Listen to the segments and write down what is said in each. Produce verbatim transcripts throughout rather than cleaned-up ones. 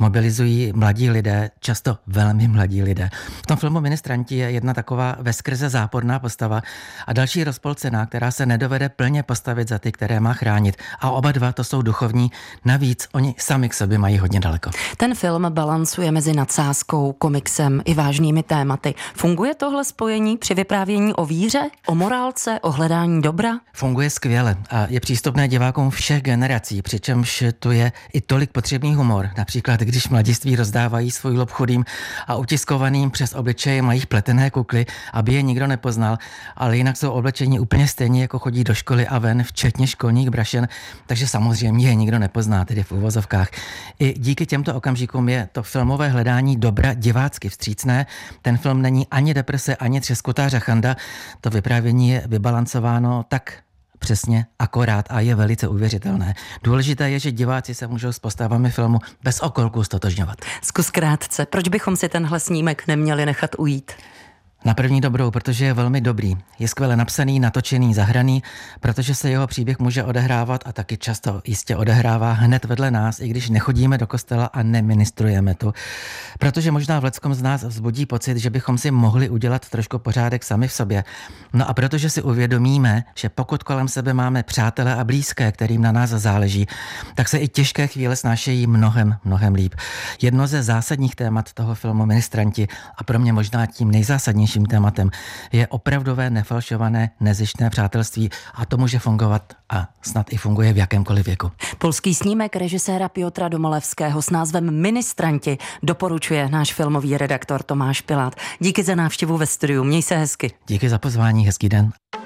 mobilizují mladí lidé, často velmi mladí lidé. V tom filmu Ministranti je jedna taková veskrze záporná postava a další rozpolcená, která se nedovede plně postavit za ty, které má chránit. A oba dva to jsou duchovní, navíc oni sami k sobě mají hodně daleko. Ten film balancuje mezi nadsázkou, komiksem i vážnými tématy. Funguje tohle spojení při vyprávění o víře, o morálce, o hledání dobra? Funguje skvěle a je přístupné divákům všech generací, přičemž tu je i tolik potřebný humor. Například, když mladiství rozdávají svůj lob chudým a utiskovaným přes obličeje mají pletené kukly, aby je nikdo nepoznal, ale jinak jsou oblečení úplně stejně, jako chodí do školy a ven, včetně školních brašen, takže samozřejmě je nikdo nepozná, tedy v uvozovkách. I díky těmto okamžikům je to filmové hledání dobra divácky vstřícné. Ten film není ani deprese, ani třeskutá řachanda. To vyprávění je vybalancováno tak přesně, akorát a je velice uvěřitelné. Důležité je, že diváci se můžou s postavami filmu bez okolků stotožňovat. Zkus krátce, proč bychom si tenhle snímek neměli nechat ujít? Na první dobrou, protože je velmi dobrý. Je skvěle napsaný, natočený, zahraný, protože se jeho příběh může odehrávat a taky často jistě odehrává hned vedle nás, i když nechodíme do kostela a neministrujeme tu. Protože možná v leckom z nás vzbudí pocit, že bychom si mohli udělat trošku pořádek sami v sobě. No a protože si uvědomíme, že pokud kolem sebe máme přátele a blízké, kterým na nás záleží, tak se i těžké chvíle snášejí mnohem, mnohem líp. Jedno ze zásadních témat toho filmu Ministranti a pro mě možná tím nejzásadnějším tématem je opravdové, nefalšované, nezištné přátelství a to může fungovat a snad i funguje v jakémkoliv věku. Polský snímek režiséra Piotra Domalevského s názvem Ministranti doporučuje náš filmový redaktor Tomáš Pilát. Díky za návštěvu ve studiu, měj se hezky. Díky za pozvání, hezký den.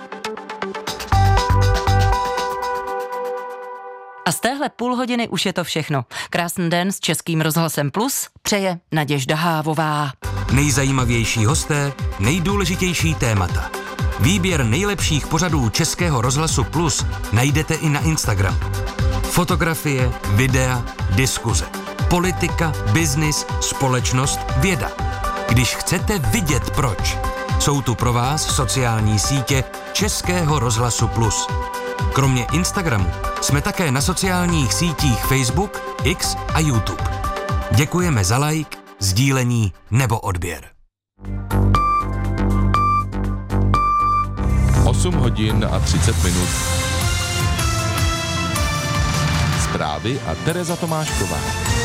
A z téhle půl hodiny už je to všechno. Krásný den s Českým rozhlasem Plus přeje Naděžda Hávová. Nejzajímavější hosté, nejdůležitější témata. Výběr nejlepších pořadů Českého rozhlasu Plus najdete i na Instagramu. Fotografie, videa, diskuze. Politika, biznis, společnost, věda. Když chcete vidět proč, jsou tu pro vás sociální sítě Českého rozhlasu Plus. Kromě Instagramu jsme také na sociálních sítích Facebook, X a YouTube. Děkujeme za like, sdílení nebo odběr. osm hodin a třicet minut. Zprávy a Tereza Tomášková.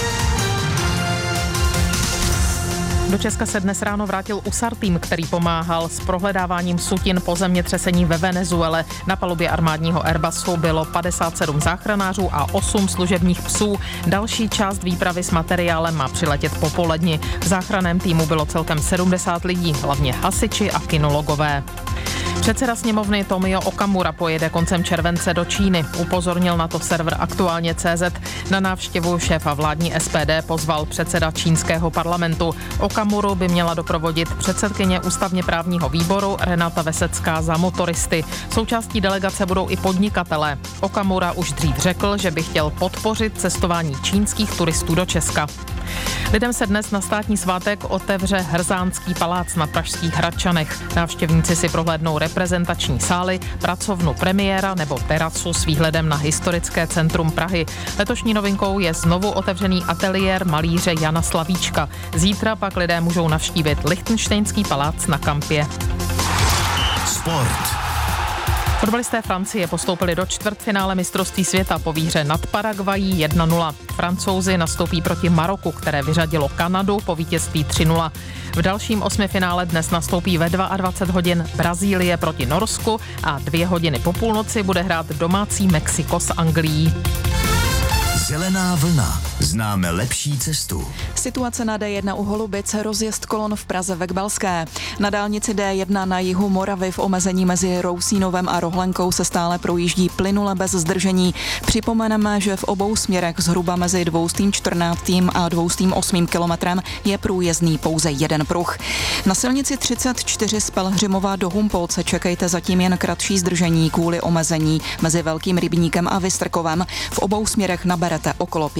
Do Česka se dnes ráno vrátil U S A R tým, který pomáhal s prohledáváním sutin po zemětřesení ve Venezuele. Na palubě armádního Airbusu bylo padesát sedm záchranářů a osm služebních psů. Další část výpravy s materiálem má přiletět po poledni. V záchranném týmu bylo celkem sedmdesát lidí, hlavně hasiči a kinologové. Předseda sněmovny Tomio Okamura pojede koncem července do Číny. Upozornil na to server Aktuálně tečka cé zet. Na návštěvu šéfa vládní S P D pozval předseda čínského parlamentu. Okamuru by měla doprovodit předsedkyně ústavně právního výboru Renata Vesecká za motoristy. Součástí delegace budou i podnikatelé. Okamura už dřív řekl, že by chtěl podpořit cestování čínských turistů do Česka. Lidem se dnes na státní svátek otevře Hrzánský palác na pražských Hradčanech. Návštěvníci si prohlédnou reprezentační sály, pracovnu premiéra nebo terasu s výhledem na historické centrum Prahy. Letošní novinkou je znovu otevřený ateliér malíře Jana Slavíčka. Zítra pak lidé můžou navštívit Lichtenštejnský palác na Kampě. Sport. Fotbalisté Francie postoupili do čtvrtfinále mistrovství světa po výhře nad Paraguayí jedna nula. Francouzi nastoupí proti Maroku, které vyřadilo Kanadu po vítězství tři nula. V dalším osmifinále dnes nastoupí ve dvacet dva hodin Brazílie proti Norsku a dvě hodiny po půlnoci bude hrát domácí Mexiko s Anglií. Zelená vlna. Známe lepší cestu. Situace na D jedna u Holubic, rozjezd kolon v Praze ve Kbelské. Na dálnici D jedna na jihu Moravy v omezení mezi Rousínovem a Rohlenkou se stále projíždí plynule bez zdržení. Připomeneme, že v obou směrech zhruba mezi dvoustým čtrnáctým a dvoustým osmým kilometrem je průjezdný pouze jeden pruh. Na silnici třicet čtyři z Pelhřimova do Humpolce čekejte zatím jen kratší zdržení kvůli omezení mezi Velkým Rybníkem a Vystrkovem. V obou směrech naberete okolo pěti minut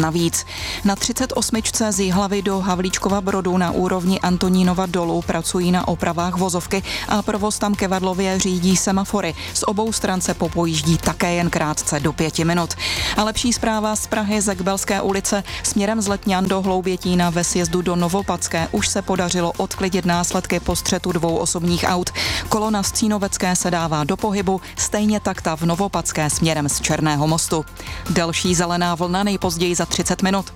navíc. Na třicet osmičce z Jihlavy do Havlíčkova Brodu na úrovni Antonínova dolu pracují na opravách vozovky a provoz tam kevadlově řídí semafory. Z obou stran se popojíždí také jen krátce do pěti minut. A lepší zpráva z Prahy z Ekbelské ulice směrem z Letňan do Hloubětína ve sjezdu do Novopadské už se podařilo odklidit následky po střetu dvou osobních aut. Kolona z Cínovecké se dává do pohybu, stejně tak ta v Novopadské směrem z Černého mostu. Další zelená vlna nejpozději za třicet minut.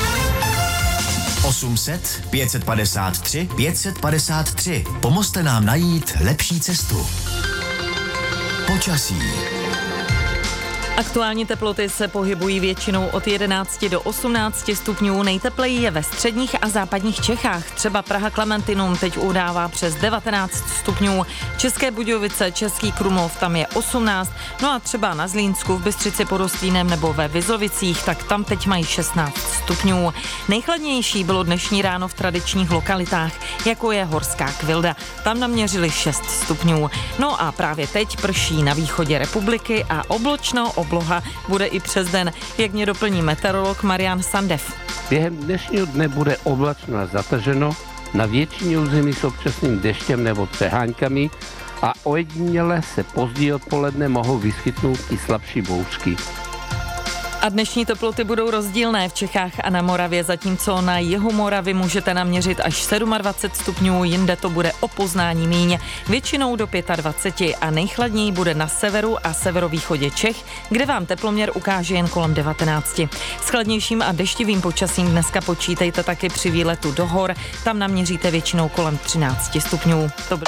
osm set, pět set padesát tři, pět set padesát tři. Pomozte nám najít lepší cestu. Počasí. Aktuální teploty se pohybují většinou od jedenácti do osmnácti stupňů. Nejtepleji je ve středních a západních Čechách. Třeba Praha Klementinum teď udává přes devatenáct stupňů. České Budějovice, Český Krumlov, tam je osmnáct. No a třeba na Zlínsku, v Bystřici pod Hostýnem nebo ve Vizovicích, tak tam teď mají šestnáct stupňů. Nejchladnější bylo dnešní ráno v tradičních lokalitách, jako je Horská Kvilda. Tam naměřili šest stupňů. No a právě teď prší na východě republiky a obločno obloha bude i přes den, jak mě doplní meteorolog Marian Sandev. Během dnešního dne bude oblačno a zataženo, na většině území s občasným deštěm nebo přeháňkami a ojediněle se později odpoledne mohou vyskytnout i slabší bouřky. A dnešní teploty budou rozdílné v Čechách a na Moravě, zatímco na jihu Moravy můžete naměřit až dvacet sedm stupňů, jinde to bude o poznání míň, většinou do dvacet pět a nejchladněji bude na severu a severovýchodě Čech, kde vám teploměr ukáže jen kolem devatenáct. S chladnějším a deštivým počasím dneska počítejte taky při výletu do hor, tam naměříte většinou kolem třináct stupňů. Dobrý.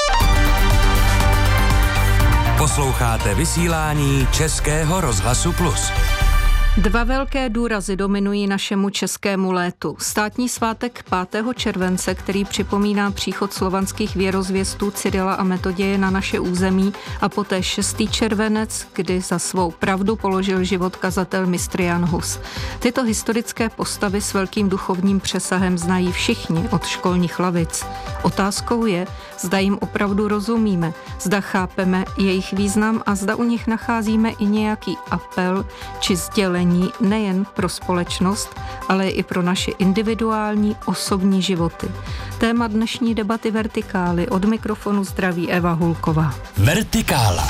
Posloucháte vysílání Českého rozhlasu Plus. Dva velké důrazy dominují našemu českému létu. Státní svátek pátého července, který připomíná příchod slovanských věrozvěstů Cyrila a Metoděje na naše území, a poté šestý červenec, kdy za svou pravdu položil život kazatel mistr Jan Hus. Tyto historické postavy s velkým duchovním přesahem znají všichni od školních lavic. Otázkou je, zda jim opravdu rozumíme, zda chápeme jejich význam a zda u nich nacházíme i nějaký apel či sdělení nejen pro společnost, ale i pro naše individuální osobní životy. Téma dnešní debaty Vertikály, od mikrofonu zdraví Eva Hulková. Vertikála.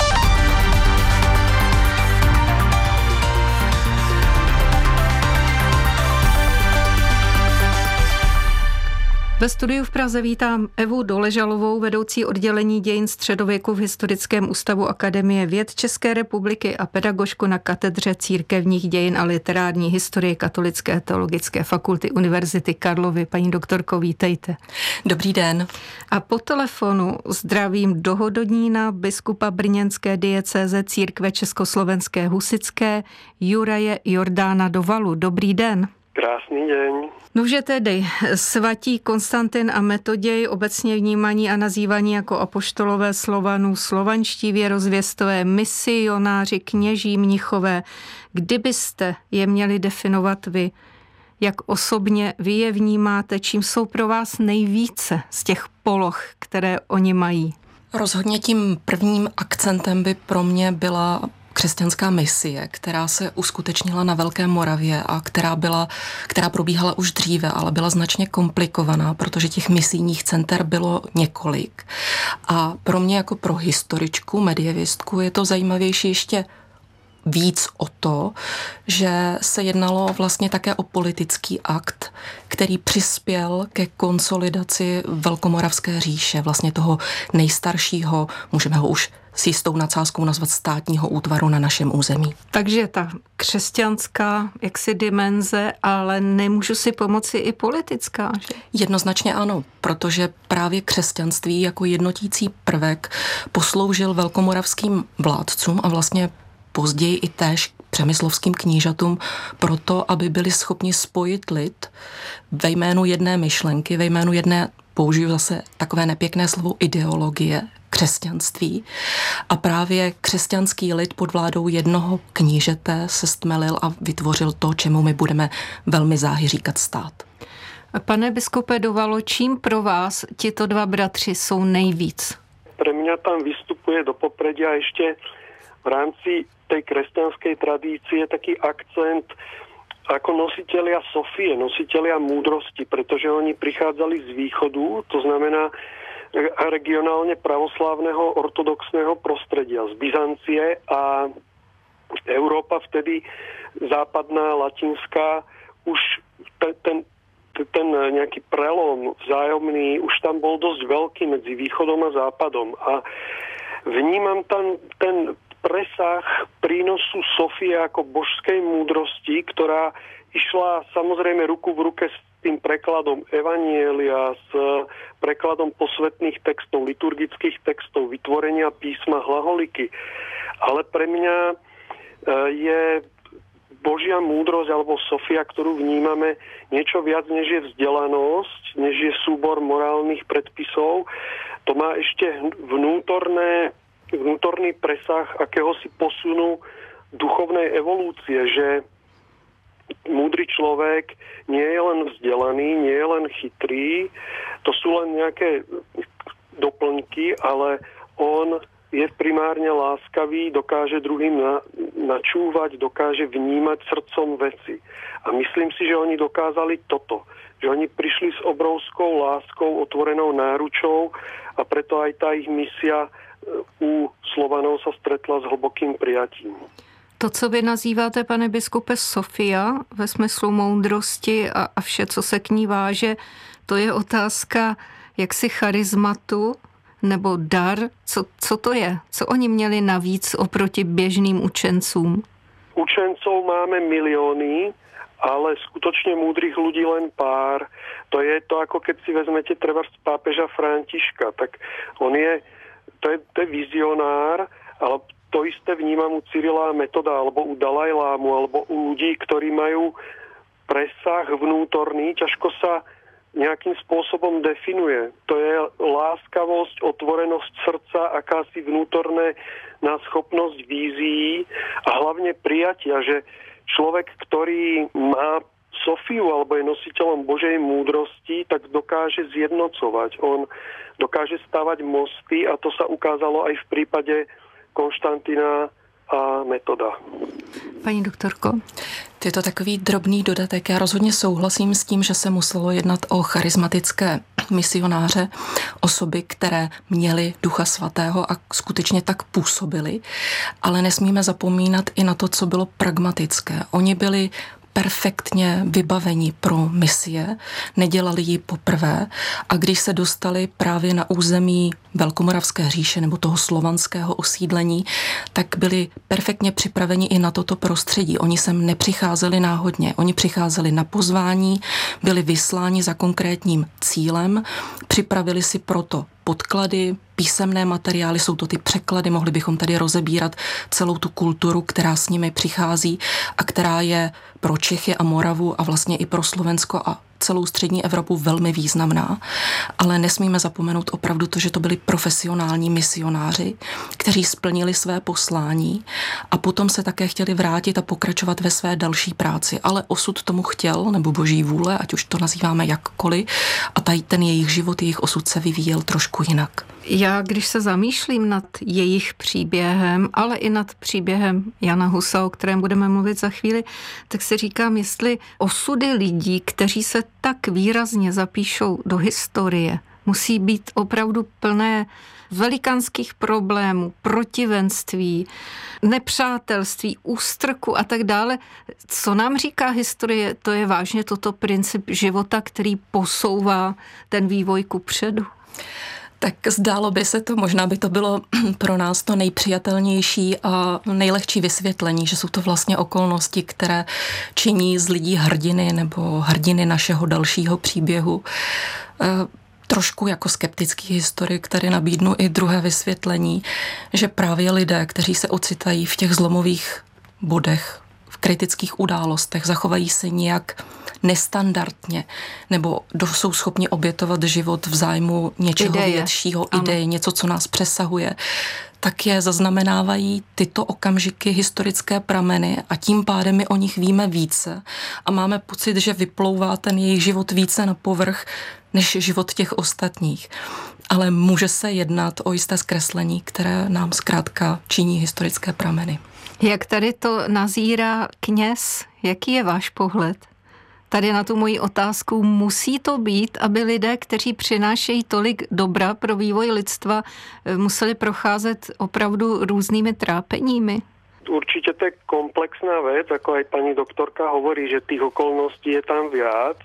Ve studiu v Praze vítám Evu Doležalovou, vedoucí oddělení dějin středověku v Historickém ústavu Akademie věd České republiky a pedagožku na katedře církevních dějin a literární historie Katolické teologické fakulty Univerzity Karlovy. Paní doktorko, vítejte. Dobrý den. A po telefonu zdravím do Hodonína biskupa brněnské diecéze církve československé husitské Juraje Jordána Dovalu. Dobrý den. Krásný den. Nože tedy, svatí Konstantin a Metoděj, obecně vnímaní a nazývaní jako apoštolové Slovanů, slovanští věrozvěstové, misionáři, kněží, mnichové. Kdybyste je měli definovat vy, jak osobně vy je vnímáte, čím jsou pro vás nejvíce z těch poloh, které oni mají? Rozhodně tím prvním akcentem by pro mě byla křesťanská misie, která se uskutečnila na Velké Moravě a která byla, která probíhala už dříve, ale byla značně komplikovaná, protože těch misijních center bylo několik. A pro mě jako pro historičku, medievistku je to zajímavější ještě víc o to, že se jednalo vlastně také o politický akt, který přispěl ke konsolidaci Velkomoravské říše, vlastně toho nejstaršího, můžeme ho už s jistou nadsázkou nazvat státního útvaru na našem území. Takže ta křesťanská jaksi dimenze, ale nemůžu si pomoci i politická, že? Jednoznačně ano, protože právě křesťanství jako jednotící prvek posloužil velkomoravským vládcům a vlastně později i též přemyslovským knížatům proto, aby byli schopni spojit lid ve jménu jedné myšlenky, ve jménu jedné, použiju zase takové nepěkné slovo, ideologie, křesťanství. A právě křesťanský lid pod vládou jednoho knížete se stmelil a vytvořil to, čemu my budeme velmi záhy říkat stát. Pane biskupe Dovalo, čím pro vás tito dva bratři jsou nejvíc? Pre mňa tam vystupuje do popredia ešte v rámci tej kresťanskej tradície taký akcent ako nositelia Sofie, nositelia múdrosti, pretože oni prichádzali z východu, to znamená regionálne pravoslávneho ortodoxného prostredia, z Byzancie, a Európa vtedy západná, latinská, už ten, ten, ten nejaký prelom vzájomný už tam bol dosť veľký medzi východom a západom. A vnímam tam ten presah prínosu Sofie ako božskej múdrosti, ktorá išla samozrejme ruku v ruke s tým prekladom Evanielia, s prekladom posvetných textov, liturgických textov, vytvorenia písma, hlaholiky. Ale pre mňa je Božia múdrosť alebo Sofia, ktorú vnímame, niečo viac, než je vzdelanosť, než je súbor morálnych predpisov. To má ešte vnútorné, vnútorný presah akéhosi posunu duchovnej evolúcie, že múdry človek nie je len vzdelaný, nie je len chytrý, to sú len nejaké doplňky, ale on je primárne láskavý, dokáže druhým na, načúvať, dokáže vnímať srdcom veci. A myslím si, že oni dokázali toto, že oni prišli s obrovskou láskou, otvorenou náručou, a preto aj tá ich misia u Slovanov sa stretla s hlbokým prijatím. To, co vy nazýváte, pane biskupe, Sofia, ve smyslu moudrosti a, a vše, co se k ní váže, to je otázka jaksi charizmatu nebo dar. Co, co to je? Co oni měli navíc oproti běžným učencům? Učencov máme milióny, ale skutočne múdrych ľudí len pár. To je to, ako keď si vezmete treba z pápeža Františka, tak on je, to je, to je vizionár, ale to isté vnímam u Cyrila a Metoda, alebo u Dalajlámu, alebo u ľudí, ktorí majú presah vnútorný, ťažko sa nejakým spôsobom definuje. To je láskavosť, otvorenosť srdca, akási vnútorné na schopnosť vízií a hlavne prijatia, že človek, ktorý má Sofiu alebo je nositeľom Božej múdrosti, tak dokáže zjednocovať. On dokáže stavať mosty a to sa ukázalo aj v prípade Konštantina a Metoda. Paní doktorko? Je to takový drobný dodatek. Já rozhodně souhlasím s tím, že se muselo jednat o charismatické misionáře, osoby, které měly Ducha Svatého a skutečně tak působily, ale nesmíme zapomínat i na to, co bylo pragmatické. Oni byli perfektně vybavení pro misie, nedělali ji poprvé a když se dostali právě na území Velkomoravské říše nebo toho slovanského osídlení, tak byli perfektně připraveni i na toto prostředí. Oni sem nepřicházeli náhodně, oni přicházeli na pozvání, byli vysláni za konkrétním cílem, připravili si proto podklady, písemné materiály, jsou to ty překlady, mohli bychom tady rozebírat celou tu kulturu, která s nimi přichází a která je pro Čechy a Moravu a vlastně i pro Slovensko a celou střední Evropu velmi významná, ale nesmíme zapomenout opravdu to, že to byli profesionální misionáři, kteří splnili své poslání a potom se také chtěli vrátit a pokračovat ve své další práci, ale osud tomu chtěl, nebo boží vůle, ať už to nazýváme jakkoliv, a tady ten jejich život, jejich osud se vyvíjel trošku jinak. Já, když se zamýšlím nad jejich příběhem, ale i nad příběhem Jana Husa, o kterém budeme mluvit za chvíli, tak si říkám, jestli osudy lidí, kteří se tak výrazně zapíšou do historie, musí být opravdu plné velikánských problémů, protivenství, nepřátelství, ústrku a tak dále. Co nám říká historie, to je vážně toto princip života, který posouvá ten vývoj kupředu? Tak zdálo by se to, možná by to bylo pro nás to nejpřijatelnější a nejlehčí vysvětlení, že jsou to vlastně okolnosti, které činí z lidí hrdiny nebo hrdiny našeho dalšího příběhu. E, trošku jako skeptický historik tady nabídnu i druhé vysvětlení, že právě lidé, kteří se ocitají v těch zlomových bodech, v kritických událostech, zachovají se nějak nestandardně, nebo jsou schopni obětovat život v zájmu něčeho Ideje. většího, ideje, něco, co nás přesahuje, tak je zaznamenávají tyto okamžiky historické prameny a tím pádem my o nich víme více a máme pocit, že vyplouvá ten jejich život více na povrch než život těch ostatních. Ale může se jednat o jisté zkreslení, které nám zkrátka činí historické prameny. Jak tady to nazírá kněz? Jaký je váš pohled? Tady na tu moji otázku, musí to být, aby lidé, kteří přinášejí tolik dobra pro vývoj lidstva, museli procházet opravdu různými trápeními? Určite to je komplexná vec, ako aj pani doktorka hovorí, že tých okolností je tam viac.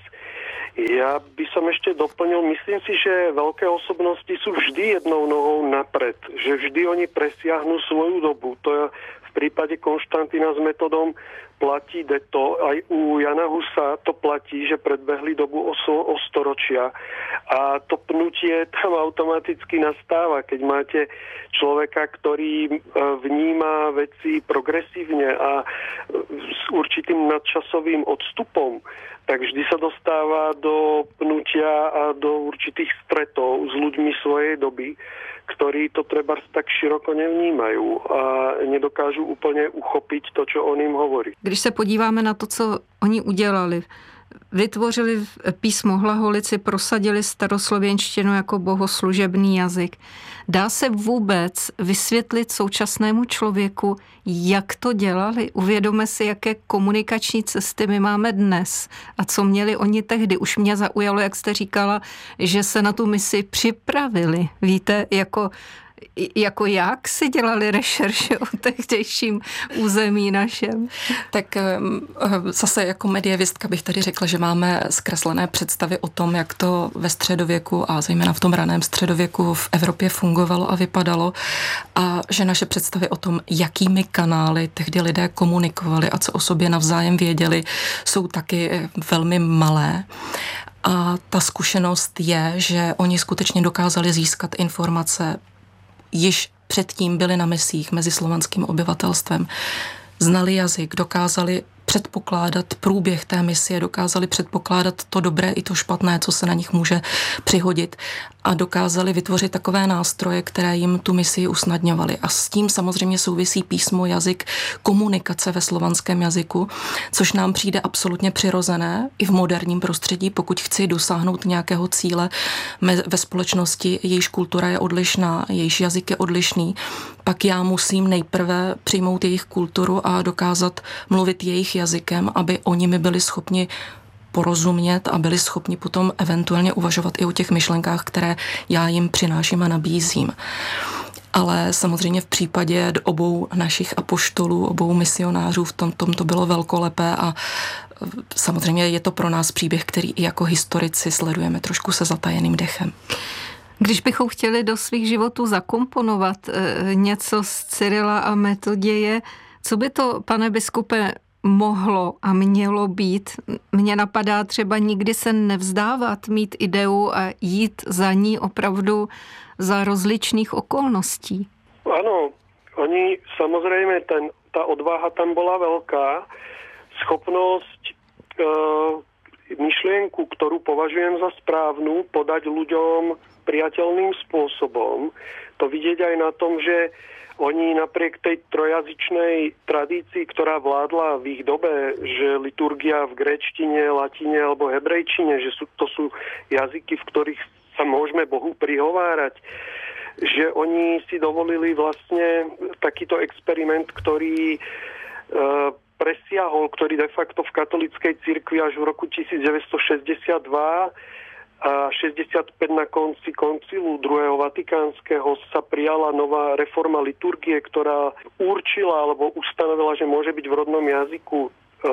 Ja by som ešte doplnil, myslím si, že veľké osobnosti sú vždy jednou nohou napred, že vždy oni presiahnu svoju dobu. To je v prípade Konštantína s Metodom platí deto, aj u Jana Husa to platí, že predbehli dobu o, so, o storočia a to pnutie tam automaticky nastáva, keď máte človeka, ktorý vníma veci progresívne a s určitým nadčasovým odstupom, tak vždy sa dostáva do pnutia a do určitých stretov s ľuďmi svojej doby, ktorí to treba tak široko nevnímajú a nedokážu úplně uchopit to, čo on jim hovorí. Když se podíváme na to, co oni udělali, vytvořili písmo hlaholici, prosadili staroslověnštinu jako bohoslužebný jazyk. Dá se vůbec vysvětlit současnému člověku, jak to dělali? Uvědomme si, jaké komunikační cesty my máme dnes a co měli oni tehdy. Už mě zaujalo, jak jste říkala, že se na tu misi připravili. Víte, jako jako jak si dělali rešerše o tehdejším území našem? Tak zase jako medievistka bych tady řekla, že máme zkreslené představy o tom, jak to ve středověku a zejména v tom raném středověku v Evropě fungovalo a vypadalo a že naše představy o tom, jakými kanály tehdy lidé komunikovali a co o sobě navzájem věděli, jsou taky velmi malé. A ta zkušenost je, že oni skutečně dokázali získat informace již předtím byli na misích mezi slovanským obyvatelstvem, znali jazyk, dokázali předpokládat průběh té misie, dokázali předpokládat to dobré i to špatné, co se na nich může přihodit a dokázali vytvořit takové nástroje, které jim tu misii usnadňovaly. A s tím samozřejmě souvisí písmo, jazyk, komunikace ve slovanském jazyku, což nám přijde absolutně přirozené i v moderním prostředí, pokud chci dosáhnout nějakého cíle ve společnosti, jejíž kultura je odlišná, jejíž jazyk je odlišný, pak já musím nejprve přijmout jejich kulturu a dokázat mluvit jejich jazykem, aby oni mi byli schopni porozumět a byli schopni potom eventuálně uvažovat i o těch myšlenkách, které já jim přináším a nabízím. Ale samozřejmě v případě obou našich apoštolů, obou misionářů v tom, tom to bylo velkolepé a samozřejmě je to pro nás příběh, který i jako historici sledujeme trošku se zatajeným dechem. Když bychom chtěli do svých životů zakomponovat něco z Cyrila a Metoděje, co by to, pane biskupe, mohlo a mělo být? Mně napadá třeba nikdy se nevzdávat, mít ideu a jít za ní opravdu za rozličných okolností. Ano, oni samozřejmě, ten, ta odvaha tam byla velká. Schopnost e, myšlienku, ktorú považujem za správnu, podať ľuďom priateľným spôsobom. To vidieť aj na tom, že oni napriek tej trojazyčnej tradícii, ktorá vládla v ich dobe, že liturgia v gréčtine, latine alebo hebrejčine, že sú, to sú jazyky, v ktorých sa môžeme Bohu prihovárať, že oni si dovolili vlastne takýto experiment, ktorý e, presiahol, ktorý de facto v katolíckej cirkvi až v roku devätnásťstošesťdesiatdva a šesťdesiatpäť na konci koncilu druhého vatikánskeho sa prijala nová reforma liturgie, ktorá určila alebo ustanovila, že môže byť v rodnom jazyku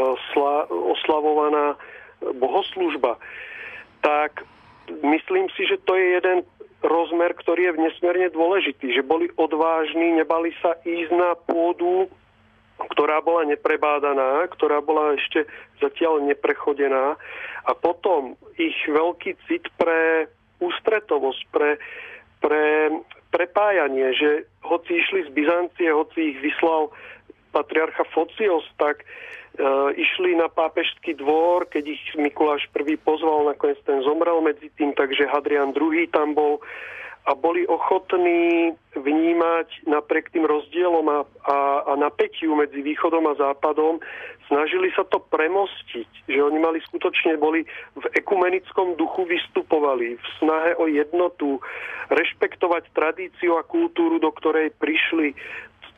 oslavovaná bohoslužba. Tak myslím si, že to je jeden rozmer, ktorý je nesmierne dôležitý, že boli odvážni, nebali sa ísť na pôdu, ktorá bola neprebádaná, ktorá bola ešte zatiaľ neprechodená a potom ich veľký cit pre ústretovosť, pre, pre prepájanie, že hoci išli z Byzancie, hoci ich vyslal patriarcha Focios, tak e, išli na pápežský dvor, keď ich Mikuláš prvý pozval, nakoniec ten zomrel medzi tým, takže Hadrian druhý tam bol a boli ochotní vnímať napriek tým rozdielom a, a, a napätiu medzi východom a západom, snažili sa to premostiť, že oni mali skutočne, boli v ekumenickom duchu vystupovali, v snahe o jednotu, rešpektovať tradíciu a kultúru, do ktorej prišli.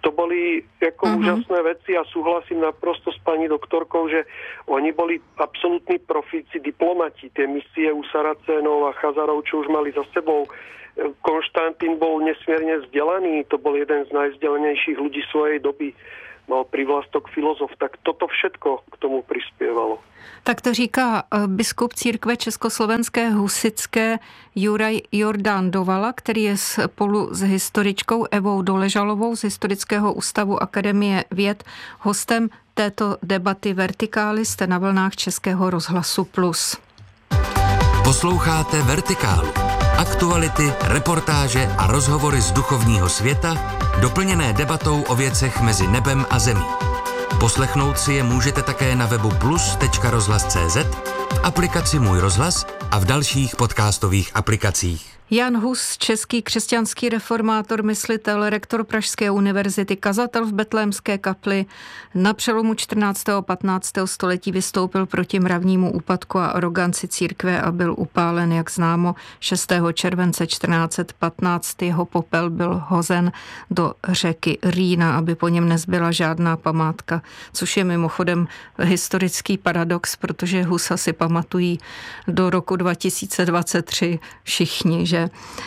to boli ako uh-huh. úžasné veci a súhlasím naprosto s pani doktorkou, že oni boli absolútni profíci, diplomati. Tie misie u Saracénov a Chazarov, čo už mali za sebou. Konštantín bol nesmierne vzdelaný, to bol jeden z najvzdelanejších ľudí svojej doby. Mal privlastok filozof, tak toto všetko k tomu prispievalo. Tak to říká biskup církve československé husitské Juraj Jordán Dovala, který je spolu s historičkou Evou Doležalovou z Historického ústavu Akademie věd hostem této debaty Vertikály. Jste na vlnách Českého rozhlasu Plus. Posloucháte Vertikálu. Aktuality, reportáže a rozhovory z duchovního světa, doplněné debatou o věcech mezi nebem a zemí. Poslechnout si je můžete také na webu plus tečka rozhlas tečka cé zet, v aplikaci Můj rozhlas a v dalších podcastových aplikacích. Jan Hus, český křesťanský reformátor, myslitel, rektor Pražské univerzity, kazatel v Betlémské kapli, na přelomu čtrnáctého a patnáctého století vystoupil proti mravnímu úpadku a aroganci církve a byl upálen, jak známo, šestého července čtrnáct patnáct. Jeho popel byl hozen do řeky Rýna, aby po něm nezbyla žádná památka, což je mimochodem historický paradox, protože Husa si pamatují do roku dva tisíce dvacet tři všichni, že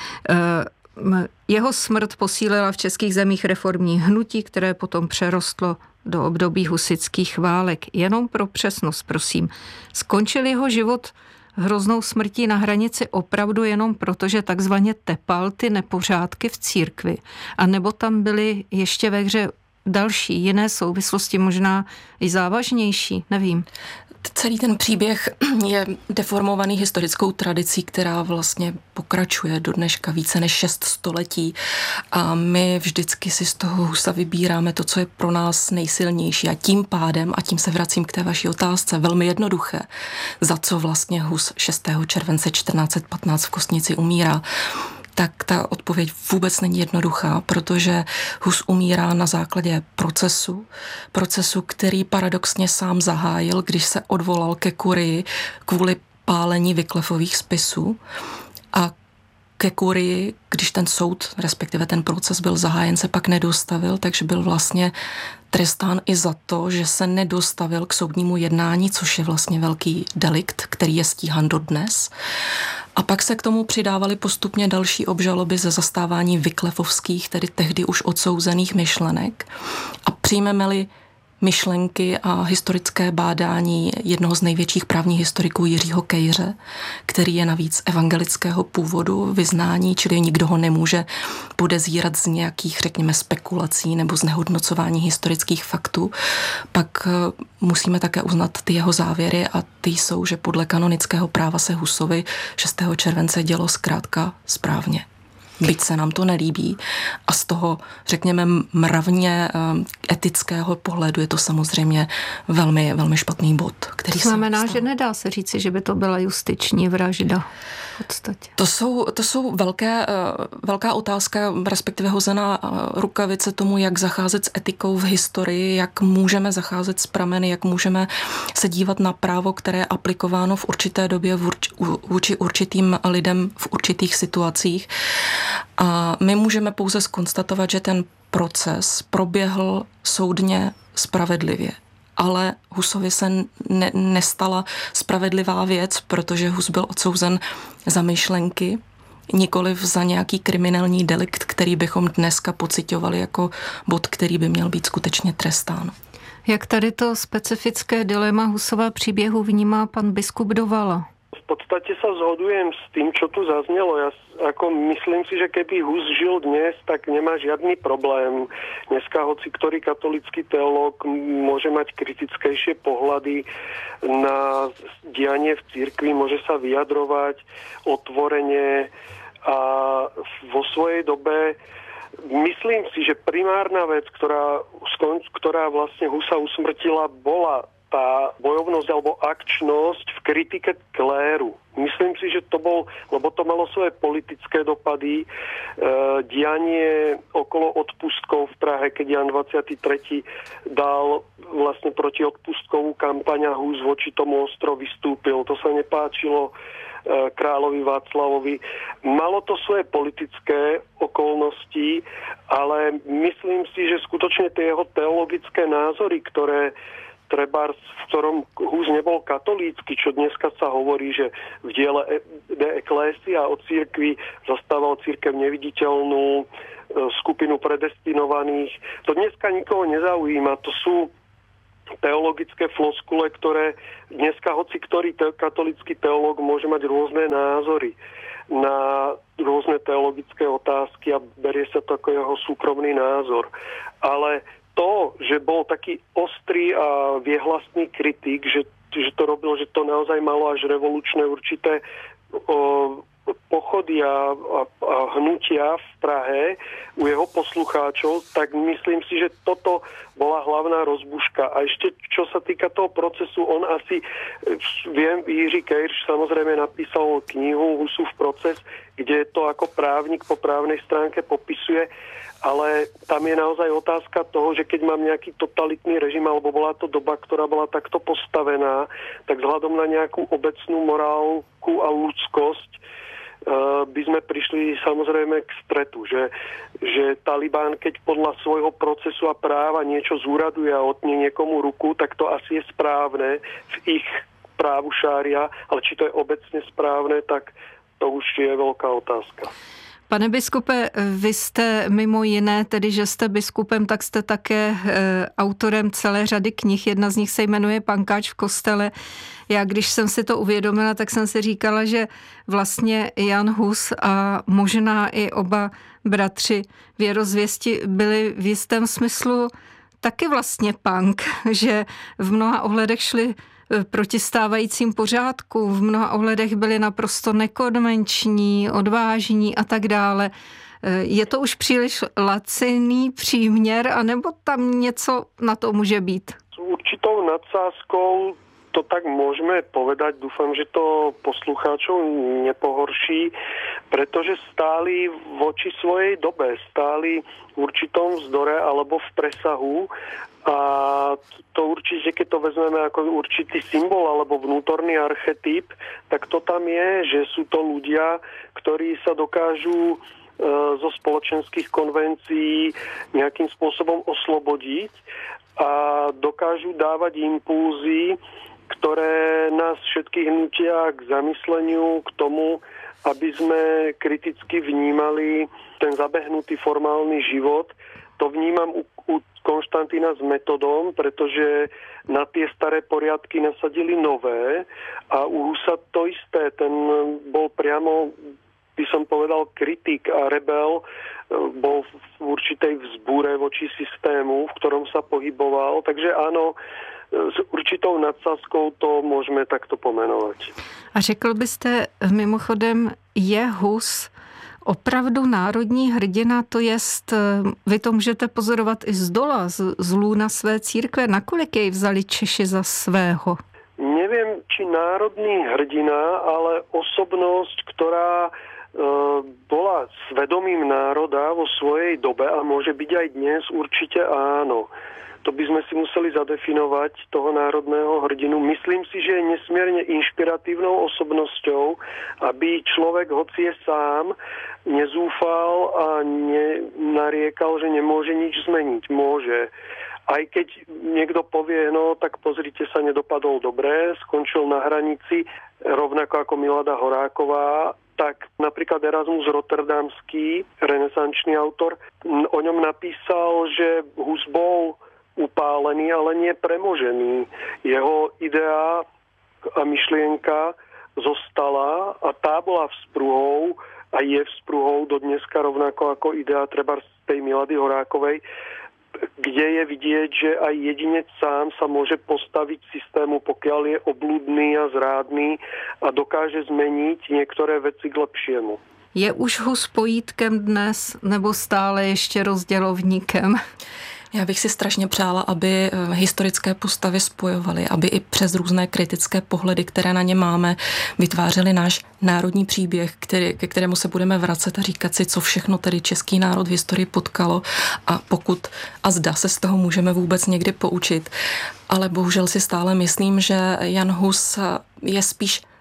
jeho smrt posílila v českých zemích reformní hnutí, které potom přerostlo do období husitských válek. Jenom pro přesnost, prosím. Skončil jeho život hroznou smrtí na hranici opravdu jenom proto, že takzvaně tepal ty nepořádky v církvi? A nebo tam byly ještě ve hře další, jiné souvislosti, možná i závažnější? Nevím. Celý ten příběh je deformovaný historickou tradicí, která vlastně pokračuje do dneška více než šest století a my vždycky si z toho Husa vybíráme to, co je pro nás nejsilnější a tím pádem, a tím se vracím k té vaší otázce, velmi jednoduché, za co vlastně Hus šestého července čtrnáct patnáct v Kostnici umírá. Tak ta odpověď vůbec není jednoduchá, protože Hus umírá na základě procesu, procesu, který paradoxně sám zahájil, když se odvolal ke kurii kvůli pálení Wyclifových spisů a ke kurii, když ten soud, respektive ten proces byl zahájen, se pak nedostavil, takže byl vlastně trestán i za to, že se nedostavil k soudnímu jednání, což je vlastně velký delikt, který je stíhan dodnes. A pak se k tomu přidávaly postupně další obžaloby ze zastávání Wyclifovských, tedy tehdy už odsouzených myšlenek. A přijmeme-li myšlenky a historické bádání jednoho z největších právních historiků Jiřího Kejře, který je navíc evangelického původu, vyznání, čili nikdo ho nemůže podezírat z nějakých, řekněme, spekulací nebo znehodnocování historických faktů, pak musíme také uznat ty jeho závěry a ty jsou, že podle kanonického práva se Husovi šestého července dělo zkrátka správně. Byť se nám to nelíbí. A z toho, řekněme, mravně etického pohledu je to samozřejmě velmi, velmi špatný bod. Který to znamená, že nedá se říci, že by to byla justiční vražda v podstatě. To jsou, to jsou velké, velká otázka, respektive hozená rukavice tomu, jak zacházet s etikou v historii, jak můžeme zacházet s prameny, jak můžeme se dívat na právo, které je aplikováno v určité době vůči určitým lidem v určitých situacích. A my můžeme pouze zkonstatovat, že ten proces proběhl soudně spravedlivě. Ale Husovi se ne, nestala spravedlivá věc, protože Hus byl odsouzen za myšlenky, nikoliv za nějaký kriminální delikt, který bychom dneska pociťovali jako bod, který by měl být skutečně trestán. Jak tady to specifické dilema Husova příběhu vnímá pan biskup Dovala? V podstate sa zhodujem s tým, čo tu zaznelo. Ja ako myslím si, že keby Hus žil dnes, tak nemá žiadny problém. Dneska hoci ktorý katolický teológ môže mať kritickejšie pohľady na dianie v cirkvi, môže sa vyjadrovať otvorene a vo svojej dobe myslím si, že primárna vec, ktorá, ktorá vlastne Husa usmrtila, bola tá bojovnosť alebo akčnosť v kritike kléru. Myslím si, že to bol, lebo to malo svoje politické dopady, e, dianie okolo odpustkov v Prahe, keď Jan dvadsiaty tretí dal vlastne proti odpustkovú kampaň a Hus voči tomu ostro vystúpil. To sa nepáčilo kráľovi Václavovi. Malo to svoje politické okolnosti, ale myslím si, že skutočne tie jeho teologické názory, ktoré treba, v ktorom Hus nebol katolícky, čo dneska sa hovorí, že v diele De Ecclesia o cirkvi zastával cirkev neviditeľnú, skupinu predestinovaných. To dneska nikoho nezaujíma. To sú teologické floskule, ktoré dneska hoci ktorý te- katolícky teológ môže mať rôzne názory na rôzne teologické otázky a berie sa to ako jeho súkromný názor. Ale to, že bol taký ostrý a viehlasný kritik, že, že to robil, že to naozaj malo až revolučné určité o, pochody a, a, a hnutia v Prahe u jeho poslucháčov, tak myslím si, že toto bola hlavná rozbuška. A ešte, čo sa týka toho procesu, on asi, viem, Jiří Kejrš samozrejme napísal knihu Husův proces, kde to ako právnik po právnej stránke popisuje, ale tam je naozaj otázka toho, že keď mám nejaký totalitný režim, alebo bola to doba, ktorá bola takto postavená, tak vzhľadom na nejakú obecnú morálku a ľudskosť by sme prišli samozrejme k stretu, že, že Taliban, keď podľa svojho procesu a práva niečo zúraduje a otne niekomu ruku, tak to asi je správne v ich právu šária, ale či to je obecne správne, tak to už je veľká otázka. Pane biskupe, vy jste mimo jiné, tedy že jste biskupem, tak jste také e, autorem celé řady knih. Jedna z nich se jmenuje Pankáč v kostele. Já, když jsem si to uvědomila, tak jsem si říkala, že vlastně Jan Hus a možná i oba bratři věrozvěsti byli v jistém smyslu taky vlastně punk, že v mnoha ohledech šli proti stávajícím pořádku, v mnoha ohledech byli naprosto nekonvenční, odvážní a tak dále. Je to už příliš laciný příměr, anebo tam něco na to může být? S určitou nadsázkou to tak môžeme povedať. Dúfam, že to poslucháčov nepohorší, pretože stáli voči svojej dobe, stáli v určitom vzdore alebo v presahu. A to určite, keď to vezmeme ako určitý symbol alebo vnútorný archetyp, tak to tam je, že sú to ľudia, ktorí sa dokážu zo spoločenských konvencií nejakým spôsobom oslobodiť a dokážu dávať impulzy, ktoré nás všetkých hnutia k zamysleniu, k tomu, aby sme kriticky vnímali ten zabehnutý formálny život. To vnímam u, u Konštantína s Metodom, pretože na tie staré poriadky nasadili nové a u Husa to isté. Ten bol priamo, by som povedal, kritik a rebel, bol v určitej vzbúre voči systému, v ktorom sa pohyboval. Takže áno, s určitou nadsázkou to můžeme takto pomenovat. A řekl byste mimochodem, je Hus opravdu národní hrdina, to jest, vy to můžete pozorovat i z dola, z, z lůna své církve, nakolik jej vzali Češi za svého? Nevím, či národný hrdina, ale osobnost, která bola svedomím národa vo svojej dobe a môže byť aj dnes, určite áno. To by sme si museli zadefinovať toho národného hrdinu. Myslím si, že je nesmierne inšpiratívnou osobnosťou, aby človek, hoci je sám, nezúfal a nenariekal, že nemôže nič zmeniť. Môže. Aj keď niekto povie, no tak pozrite sa, nedopadol dobre, skončil na hranici, rovnako ako Milada Horáková, tak napríklad Erasmus Rotterdamský, renesančný autor, o ňom napísal, že Hus bol upálený, ale nie premožený. Jeho idea a myšlienka zostala a tá bola vzpruhou a je vzpruhou do dneska rovnako ako idea treba z tej Milady Horákovej, kde je vidieť, že aj jedinec sám sa môže postaviť systému, pokiaľ je obludný a zrádný a dokáže zmeniť niektoré veci k lepšiemu. Je už Hus pojítkem dnes, nebo stále ještě rozdělovníkem? Já bych si strašně přála, aby historické postavy spojovaly, aby i přes různé kritické pohledy, které na ně máme, vytvářely náš národní příběh, který, ke kterému se budeme vracet a říkat si, co všechno tedy český národ v historii potkalo a pokud a zda se z toho můžeme vůbec někdy poučit. Ale bohužel si stále myslím, že Jan Hus je spíš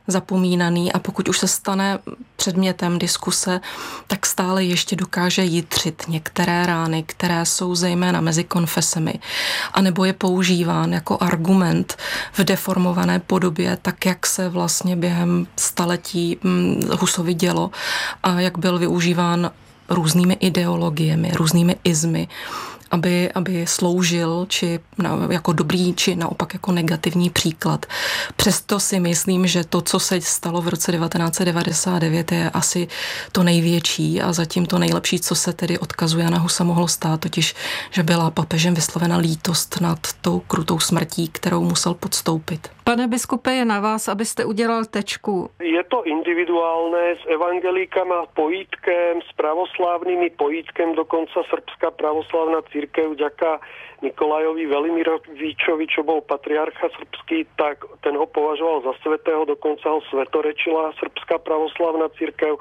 zapomínaný a pokud už se stane předmětem diskuse, tak stále ještě dokáže jitřit některé rány, které jsou zejména mezi konfesemi, anebo je používán jako argument v deformované podobě, tak jak se vlastně během staletí Husovi dělo a jak byl využíván různými ideologiemi, různými izmy, aby, aby sloužil či na, jako dobrý, či naopak jako negativní příklad. Přesto si myslím, že to, co se stalo v roce devatenáct set devadesát devět, je asi to největší a zatím to nejlepší, co se tedy odkazuje na Husa mohlo stát, totiž, že byla papežem vyslovena lítost nad tou krutou smrtí, kterou musel podstoupit. Pane biskupe, je na vás, abyste udělal tečku. Je to individuálne s evangelíkama pojítkem, s pravoslávnymi pojítkem, dokonca Srbská pravoslávna církev vďaka Nikolajovi Velimirovičovi, čo bol patriarcha srbský, tak ten ho považoval za svätého, dokonca ho svetorečila Srbská pravoslávna církev.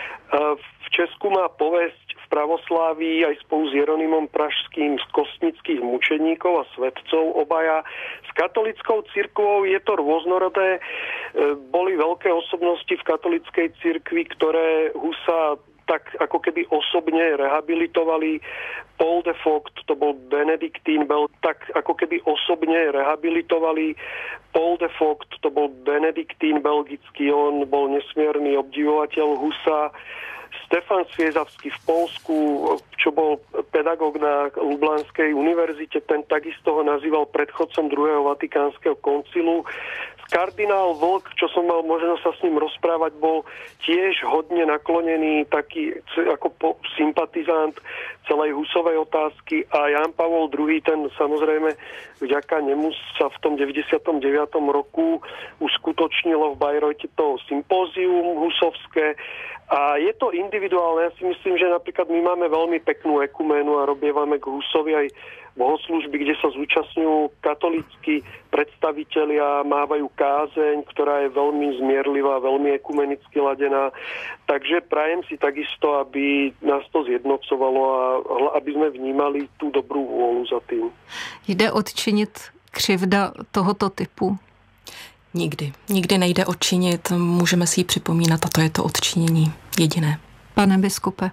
V Česku má povesť v pravoslávii aj spolu s Jeronymom Pražským z kostnických mučeníkov a svetcov obaja. S katolickou církvou je to rôznorodé. Boli veľké osobnosti v katolíckej církvi, ktoré Husa tak ako keby osobne rehabilitovali. Paul de Vogt, to bol Benediktín, bol tak ako keby osobne rehabilitovali. Paul de Vogt, to bol Benediktín belgický, on bol nesmierny obdivovateľ Husa. Stefan Sviezavský v Polsku, čo bol pedagóg na Lublanskej univerzite, ten takisto ho nazýval predchodcom druhého vatikánskeho koncilu. Kardinál Vlk, čo som mal možnosť sa s ním rozprávať, bol tiež hodne naklonený, taký ako po, sympatizant celej Husovej otázky a Ján Pavol druhý, ten samozrejme vďaka nemu sa v tom deväťdesiatom deviatom roku uskutočnilo v Bajrojte to sympózium husovské a je to individuálne. Ja si myslím, že napríklad my máme veľmi peknú ekuménu a robievame k Husovi aj bohoslúžby, kde sa zúčastňujú katolícki predstavitelia, mávajú kázeň, ktorá je veľmi zmierlivá, veľmi ekumenicky ladená. Takže prajem si takisto, aby nás to zjednocovalo a aby sme vnímali tú dobrú vôľu za tým. Jde odčinit křivda tohoto typu? Nikdy. Nikdy nejde odčinit. Můžeme si ji připomínat a to je to odčinění jediné. Pane biskupe.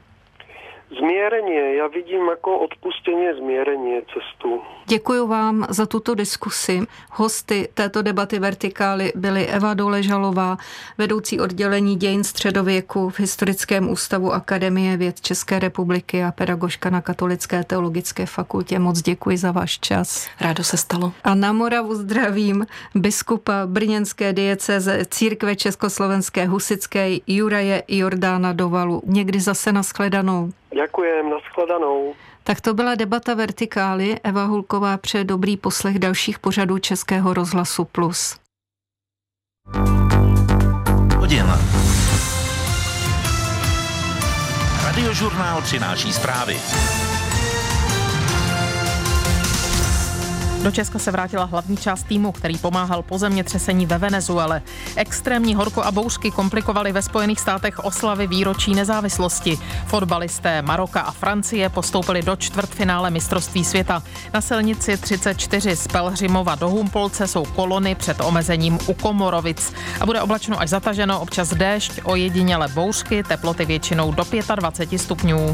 Zmierenie. Ja vidím ako odpustenie zmierenie cestu. Děkuji vám za tuto diskusi. Hosty této debaty Vertikály byly Eva Doležalová, vedoucí oddělení dějin středověku v Historickém ústavu Akademie věd České republiky a pedagožka na Katolické teologické fakultě. Moc děkuji za váš čas. Rádo se stalo. A na Moravu zdravím biskupa brněnské diecéze Církve československé husitské Juraje Jordána Dovalu. Někdy zase nashledanou. Ďakujem, nashledanou. Tak to byla debata Vertikály. Eva Hulková přeje dobrý poslech dalších pořadů Českého rozhlasu Plus. Hodin. Radiožurnál přináší zprávy. Do Česka se vrátila hlavní část týmu, který pomáhal po zemětřesení ve Venezuele. Extrémní horko a bouřky komplikovaly ve Spojených státech oslavy výročí nezávislosti. Fotbalisté Maroka a Francie postoupili do čtvrtfinále mistrovství světa. Na silnici třicet čtyři z Pelhřimova do Humpolce jsou kolony před omezením u Komorovic. A bude oblačno až zataženo, občas déšť, ojediněle bouřky, teploty většinou do dvacet pět stupňů.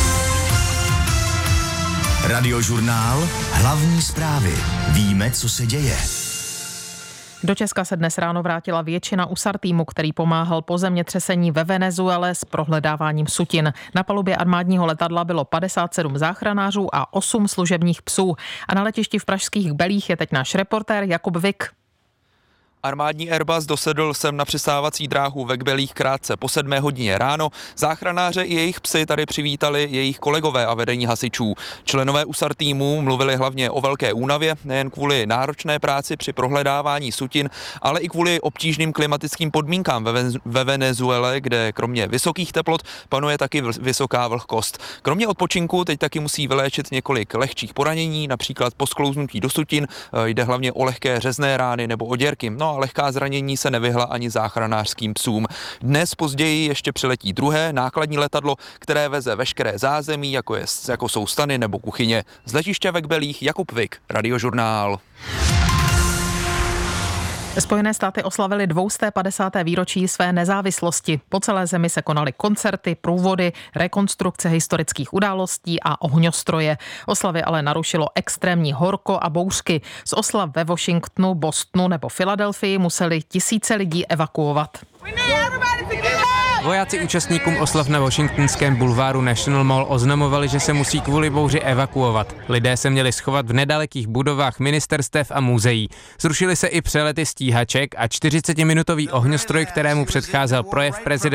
Radiožurnál, hlavní zprávy. Víme, co se děje. Do Česka se dnes ráno vrátila většina USAR týmu, který pomáhal po zemětřesení ve Venezuele s prohledáváním sutin. Na palubě armádního letadla bylo padesát sedm záchranářů a osm služebních psů. A na letišti v pražských Belích je teď náš reportér Jakub Vik. Armádní Airbus dosedl sem na přistávací dráhu ve Kbelích krátce po sedmé hodině ráno. Záchranáře i jejich psy tady přivítali jejich kolegové a vedení hasičů. Členové USAR týmu mluvili hlavně o velké únavě, nejen kvůli náročné práci při prohledávání sutin, ale i kvůli obtížným klimatickým podmínkám ve, ve Venezuele, kde kromě vysokých teplot panuje taky vysoká vlhkost. Kromě odpočinku teď taky musí vyléčit několik lehčích poranění, například po sklouznutí do sutin, jde hlavně o lehké řezné rány nebo oděrky. No a lehká zranění se nevyhla ani záchranářským psům. Dnes později ještě přiletí druhé nákladní letadlo, které veze veškeré zázemí, jako, je, jako jsou stany nebo kuchyně. Z letiště ve Kbelích Jakub Vik, Radiožurnál. Spojené státy oslavily dvě stě padesáté výročí své nezávislosti. Po celé zemi se konaly koncerty, průvody, rekonstrukce historických událostí a ohňostroje. Oslavy ale narušilo extrémní horko a bouřky. Z oslav ve Washingtonu, Bostonu nebo Filadelfii museli tisíce lidí evakuovat. Vojáci účastníkům oslav na washingtonském bulváru National Mall oznamovali, že se musí kvůli bouři evakuovat. Lidé se měli schovat v nedalekých budovách ministerstev a muzeí. Zrušily se i přelety stíhaček a čtyřicetiminutový ohňostroj, kterému předcházel projev prezidenta